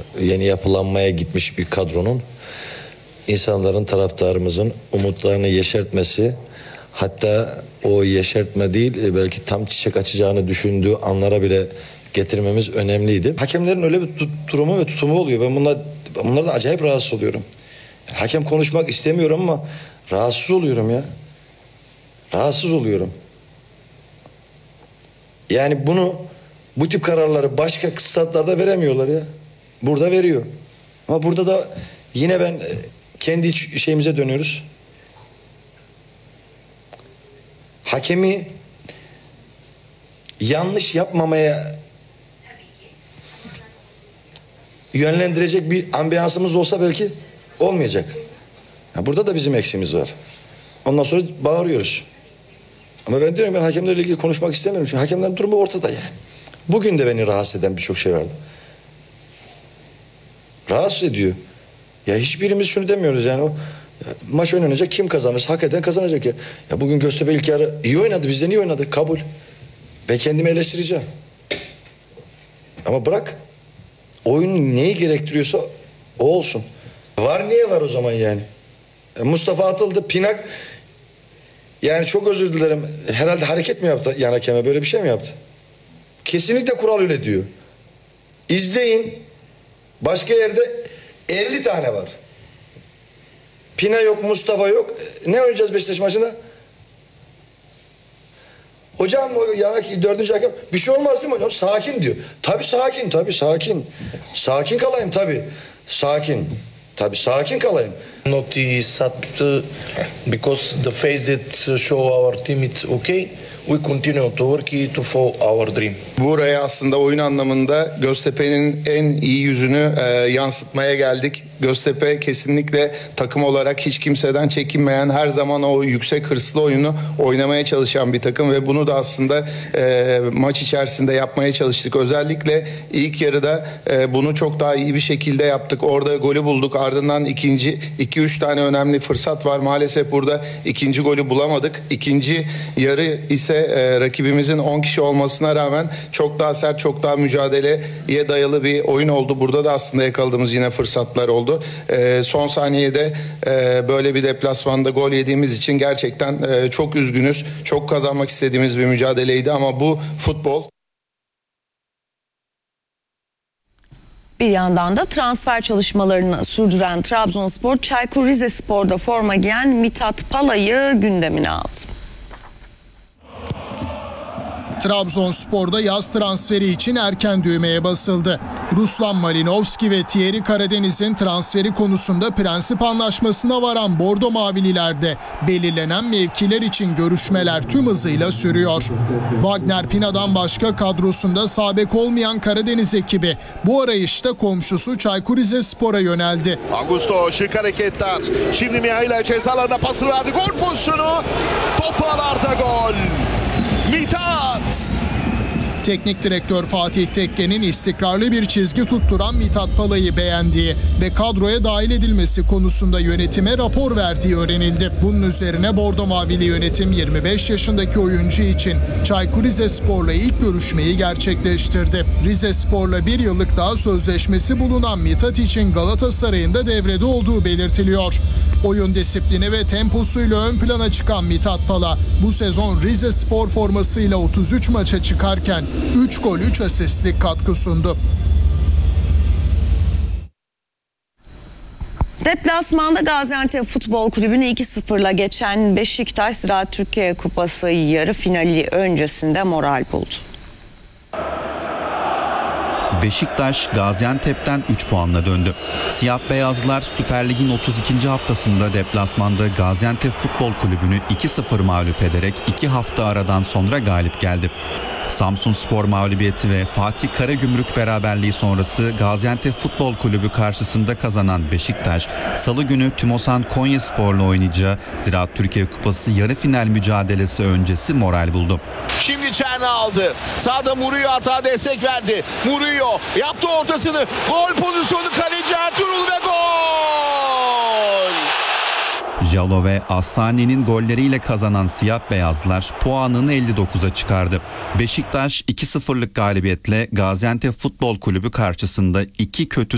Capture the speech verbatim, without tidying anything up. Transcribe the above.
yeni yapılanmaya gitmiş bir kadronun insanların, taraftarımızın umutlarını yeşertmesi, hatta o yeşertme değil belki tam çiçek açacağını düşündüğü anlara bile getirmemiz önemliydi. Hakemlerin öyle bir durumu ve tutumu oluyor. Ben bunlar, bunlardan acayip rahatsız oluyorum. Yani hakem konuşmak istemiyorum ama rahatsız oluyorum ya. Rahatsız oluyorum. Yani bunu, bu tip kararları başka statlarda veremiyorlar ya. Burada veriyor. Ama burada da yine ben kendi şeyimize dönüyoruz. Hakemi yanlış yapmamaya yönlendirecek bir ambiyansımız olsa belki olmayacak. Ya burada da bizim eksiğimiz var. Ondan sonra bağırıyoruz. Ama ben diyorum ben hakemlerle ilgili konuşmak istemiyorum. Çünkü hakemlerin durumu ortada yani. Bugün de beni rahatsız eden birçok şey vardı. Rahatsız ediyor. Ya hiçbirimiz şunu demiyoruz yani o ya, maç oynanacak, kim kazanırsa hak eden kazanacak ya. Ya bugün Göztepe ilk yarı iyi oynadı, bizden iyi oynadı, kabul. Ben kendimi eleştireceğim. Ama bırak oyun neyi gerektiriyorsa o olsun. Var niye var o zaman yani? Ya Mustafa atıldı, Pinak yani çok özür dilerim herhalde hareket mi yaptı yan hakeme, böyle bir şey mi yaptı? Kesinlikle kural öyle diyor. İzleyin, başka yerde elli tane var. Pina yok, Mustafa yok. Ne oynayacağız Beşiktaş maçında? Hocam o yana dördüncü hakem bir şey olmaz değil mi hocam? Sakin diyor. Tabii sakin, tabii sakin. Sakin kalayım tabii. Sakin. Tabii sakin kalayım. Not sad uh, because the face that show our team it's okay. We continue to work to follow our dream. Buraya aslında oyun anlamında Göztepe'nin en iyi yüzünü e, yansıtmaya geldik. Göztepe kesinlikle takım olarak hiç kimseden çekinmeyen, her zaman o yüksek hırslı oyunu oynamaya çalışan bir takım ve bunu da aslında e, maç içerisinde yapmaya çalıştık. Özellikle ilk yarıda e, bunu çok daha iyi bir şekilde yaptık. Orada golü bulduk. Ardından ikinci iki üç tane önemli fırsat var. Maalesef burada ikinci golü bulamadık. İkinci yarı ise e, rakibimizin on kişi olmasına rağmen çok daha sert, çok daha mücadeleye dayalı bir oyun oldu. Burada da aslında yakaladığımız yine fırsatlar oldu. E, son saniyede e, böyle bir deplasmanda gol yediğimiz için gerçekten e, çok üzgünüz. Çok kazanmak istediğimiz bir mücadeleydi ama bu futbol. Bir yandan da transfer çalışmalarını sürdüren Trabzonspor, Çaykur Rizespor'da forma giyen Mithat Pala'yı gündemine aldı. Trabzonspor'da yaz transferi için erken düğmeye basıldı. Ruslan Malinovski ve Thierry Karadeniz'in transferi konusunda prensip anlaşmasına varan Bordo Mavililerde belirlenen mevkiler için görüşmeler tüm hızıyla sürüyor. Wagner Pina'dan başka kadrosunda sağ bek olmayan Karadeniz ekibi bu arayışta komşusu Çaykur Rizespor'a yöneldi. Augusto şık hareketler. Şimdi Mihail'e cezalarına pası verdi. Gol pozisyonu. Topu ağlarda gol. Mithat. Teknik direktör Fatih Tekke'nin istikrarlı bir çizgi tutturan Mithat Pala'yı beğendiği ve kadroya dahil edilmesi konusunda yönetime rapor verdiği öğrenildi. Bunun üzerine Bordo Mavili yönetim yirmi beş yaşındaki oyuncu için Çaykur Rizespor'la ilk görüşmeyi gerçekleştirdi. Rizespor'la bir yıllık daha sözleşmesi bulunan Mithat için Galatasaray'ın da devrede olduğu belirtiliyor. Oyun disiplini ve temposuyla ön plana çıkan Mithat Pala bu sezon Rizespor formasıyla otuz üç maça çıkarken üç gol üç asistlik katkı sundu. Deplasmanda Gaziantep Futbol Kulübü'nü iki sıfırla geçen Beşiktaş Ziraat Türkiye Kupası yarı finali öncesinde moral buldu. Beşiktaş Gaziantep'ten üç puanla döndü. Siyah beyazlar Süper Lig'in otuz ikinci haftasında deplasmanda Gaziantep Futbol Kulübü'nü iki sıfır mağlup ederek iki hafta aradan sonra galip geldi. Samsunspor mağlubiyeti ve Fatih Karagümrük beraberliği sonrası Gaziantep Futbol Kulübü karşısında kazanan Beşiktaş, Salı günü Tümosan Konyaspor'la oynayacağı Ziraat Türkiye Kupası yarı final mücadelesi öncesi moral buldu. Şimdi Çerni aldı. Sağda Murillo hata destek verdi. Murillo yaptı ortasını. Gol pozisyonu, kaleci Ertuğrul ve gol! Jalo ve Asani'nin golleriyle kazanan siyah beyazlar puanını elli dokuza çıkardı. Beşiktaş iki sıfırlık galibiyetle Gaziantep Futbol Kulübü karşısında iki kötü